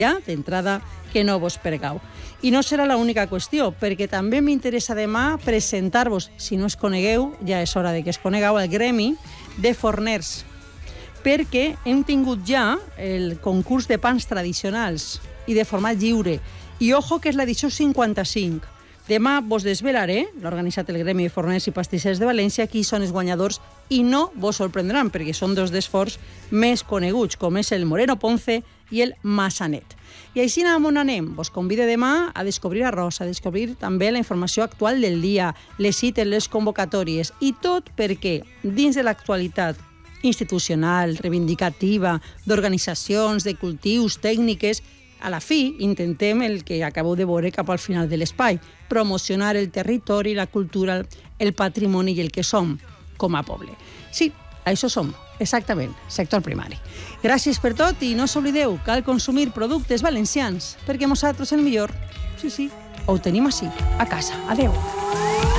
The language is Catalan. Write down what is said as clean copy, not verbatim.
ja, d'entrada, que no vos perdeu. I no serà l'única qüestió, perquè també m'interessa demà presentar-vos, si no es conegueu, ja és hora de que es conegueu, el gremi de forners, perquè hem tingut ja el concurs de pans tradicionals i de format lliure. I ojo que és l'edició 55. Demà vos desvelaré, l'ha organitzat el Gremi de Forners i Pastissers de València, qui són els guanyadors i no vos sorprendran, perquè són dos d'esforç més coneguts, com és el Moreno Ponce i el Massanet. I així on anem? Vos convido demà a descobrir arròs, a descobrir també la informació actual del dia, les cites, les convocatòries, i tot perquè, dins de l'actualitat institucional, reivindicativa, d'organitzacions, de cultius, tècniques, a la fi, intentem el que acabeu de veure cap al final de l'espai, promocionar el territori, la cultura, el patrimoni i el que som com a poble. Sí, això som, exactament, sector primari. Gràcies per tot i no s'oblideu, cal consumir productes valencians, perquè nosaltres el millor, sí, ho tenim així, a casa. Adeu.